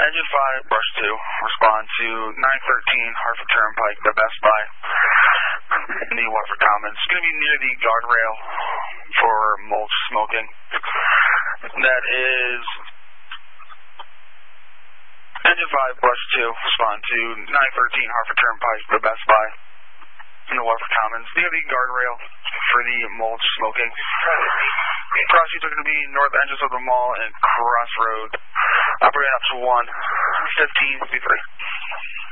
Engine 5, brush 2, respond to 913 Hartford Turnpike, the Best Buy, in the Waterford Commons. It's going to be near the guardrail for mulch smoking. That is Engine 5, brush 2, respond to 913 Hartford Turnpike, the Best Buy, in the Waterford Commons, near the guardrail for the mulch smoking. Crossings are going to be north entrance of the mall and Crossroad. Operating up to 1:15:53.